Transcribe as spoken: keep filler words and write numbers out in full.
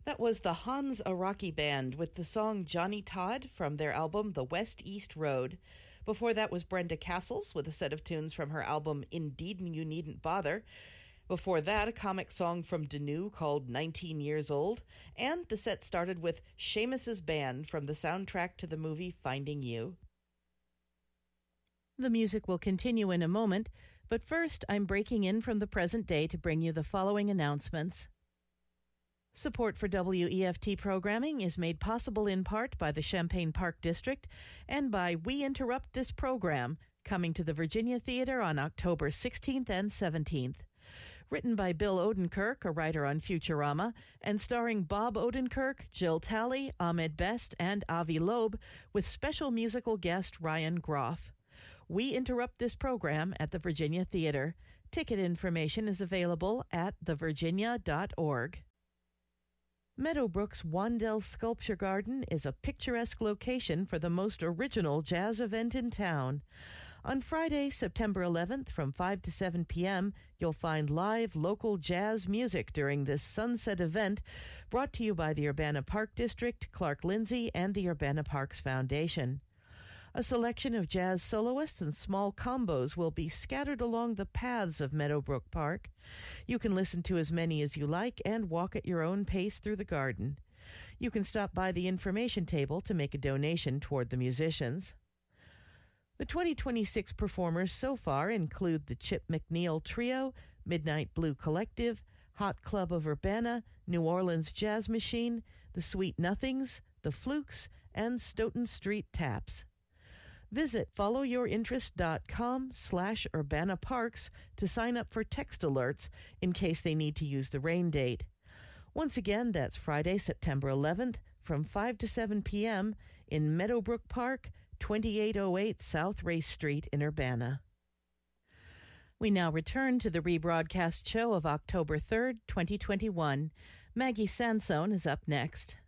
That was the Hans Araki Band with the song Johnny Todd from their album The West East Road. Before that was Brenda Castles with a set of tunes from her album Indeed You Needn't Bother. Before that, a comic song from Danu called nineteen Years Old. And the set started with Seamus's Band from the soundtrack to the movie Finding You. The music will continue in a moment, but first I'm breaking in from the present day to bring you the following announcements. Support for W E F T programming is made possible in part by the Champaign Park District and by We Interrupt This Program, coming to the Virginia Theater on October sixteenth and seventeenth. Written by Bill Odenkirk, a writer on Futurama, and starring Bob Odenkirk, Jill Talley, Ahmed Best, and Avi Loeb, with special musical guest Ryan Groff. We interrupt this program at the Virginia Theater. Ticket information is available at the virginia dot org. Meadowbrook's Wandel Sculpture Garden is a picturesque location for the most original jazz event in town. On Friday, September eleventh, from five to seven p.m., you'll find live local jazz music during this sunset event, brought to you by the Urbana Park District, Clark Lindsay, and the Urbana Parks Foundation. A selection of jazz soloists and small combos will be scattered along the paths of Meadowbrook Park. You can listen to as many as you like and walk at your own pace through the garden. You can stop by the information table to make a donation toward the musicians. The twenty twenty-six performers so far include the Chip McNeil Trio, Midnight Blue Collective, Hot Club of Urbana, New Orleans Jazz Machine, The Sweet Nothings, The Flukes, and Stoughton Street Taps. Visit followyourinterest.com slash Urbana Parks to sign up for text alerts in case they need to use the rain date. Once again, that's Friday, September eleventh, from five to seven p.m. in Meadowbrook Park, twenty-eight oh eight South Race Street in Urbana. We now return to the rebroadcast show of October third, twenty twenty-one. Maggie Sansone is up next.